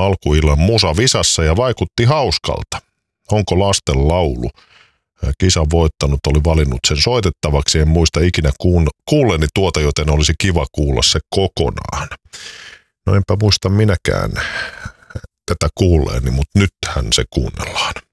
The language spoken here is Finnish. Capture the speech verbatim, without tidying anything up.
alkuillan musavisassa ja vaikutti hauskalta. Onko lasten laulu? Kisan voittanut oli valinnut sen soitettavaksi. En muista ikinä kuulleeni tuota, joten olisi kiva kuulla se kokonaan. No enpä muista minäkään tätä kuulleeni, mutta nythän se kuunnellaan.